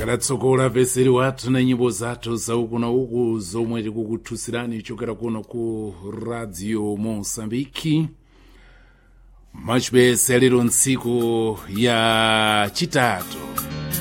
Karatsokola veseri watu na nyimbo zathu za uku na uku zomwe tikukuthusirani chokera kuno ku Radio Mosambiki. Machibese lero ntsiku ya chitatu